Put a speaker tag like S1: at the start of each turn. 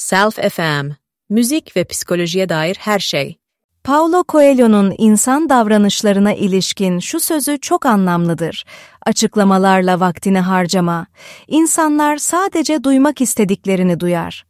S1: Self FM, müzik ve psikolojiye dair her şey.
S2: Paulo Coelho'nun insan davranışlarına ilişkin şu sözü çok anlamlıdır. Açıklamalarla vaktini harcama. İnsanlar sadece duymak istediklerini duyar.